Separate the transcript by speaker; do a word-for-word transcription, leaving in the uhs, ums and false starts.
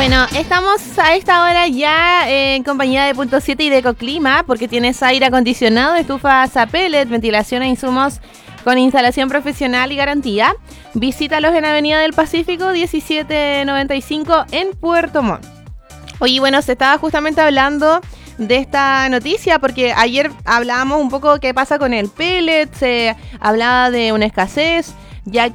Speaker 1: Bueno, estamos a esta hora ya en compañía de Punto siete y de Ecoclima, porque tienes aire acondicionado, estufas a pellet, ventilación e insumos con instalación profesional y garantía. Visítalos en Avenida del Pacífico diecisiete noventa y cinco en Puerto Montt. Oye, bueno, se estaba justamente hablando de esta noticia porque ayer hablábamos un poco qué pasa con el pellet, se hablaba de una escasez, ya